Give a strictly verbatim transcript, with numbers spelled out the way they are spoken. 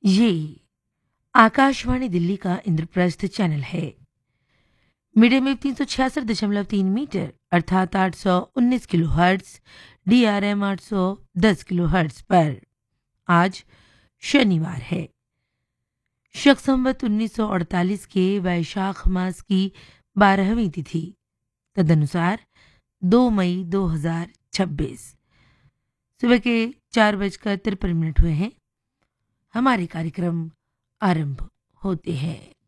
ये आकाशवाणी दिल्ली का इंद्रप्रस्थ चैनल है। मीडियम वेव तीन सौ छियासठ दशमलव तीन मीटर अर्थात आठ सौ उन्नीस kilo hertz, D R M आठ सौ दस किलो हर्ट्स पर आज शनिवार है। शक संवत उन्नीस सौ अड़तालीस के वैशाख मास की बारहवीं तिथि तदनुसार दो मई दो हजार छब्बीस सुबह के चार बजकर तिरपन मिनट हुए हैं। हमारे कार्यक्रम आरंभ होते हैं।